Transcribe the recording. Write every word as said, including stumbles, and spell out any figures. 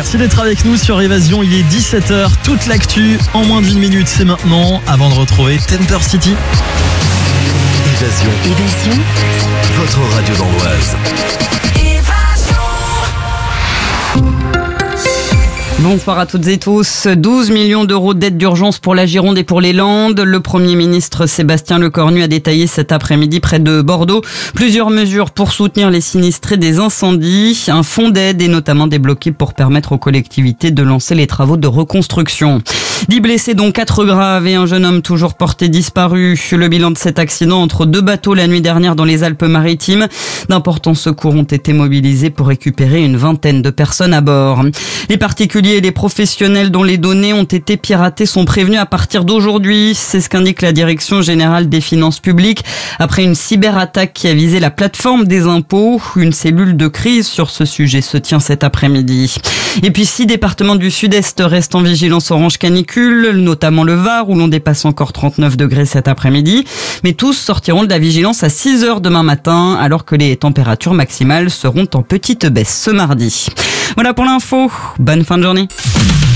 Merci d'être avec nous sur Évasion, il est dix-sept heures, toute l'actu en moins d'une minute, c'est maintenant, avant de retrouver Temper City. Évasion. Évasion. Votre radio dans l'Oise. Bonsoir à toutes et tous. douze millions d'euros d'aide d'urgence pour la Gironde et pour les Landes. Le Premier ministre Sébastien Lecornu a détaillé cet après-midi près de Bordeaux plusieurs mesures pour soutenir les sinistrés des incendies. Un fonds d'aide est notamment débloqué pour permettre aux collectivités de lancer les travaux de reconstruction. dix blessés dont quatre graves et un jeune homme toujours porté disparu. Le bilan de cet accident entre deux bateaux la nuit dernière dans les Alpes-Maritimes. D'importants secours ont été mobilisés pour récupérer une vingtaine de personnes à bord. Les particuliers et les professionnels dont les données ont été piratées sont prévenus à partir d'aujourd'hui. C'est ce qu'indique la Direction générale des finances publiques après une cyberattaque qui a visé la plateforme des impôts. Une cellule de crise sur ce sujet se tient cet après-midi. Et puis six départements du sud-est restent en vigilance orange canicule, notamment le Var où l'on dépasse encore trente-neuf degrés cet après-midi. Mais tous sortiront de la vigilance à six heures demain matin alors que les températures maximales seront en petite baisse ce mardi. Voilà pour l'info. Bonne fin de journée.